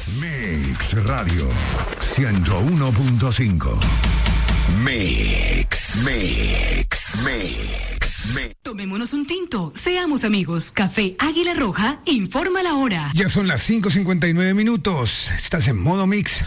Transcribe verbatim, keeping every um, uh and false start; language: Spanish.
Mix Radio ciento uno punto cinco. Mix, Mix, Mix, Mix. Tomémonos un tinto, seamos amigos. Café Águila Roja informa la hora. Ya son las cinco cincuenta y nueve minutos. Estás en modo Mix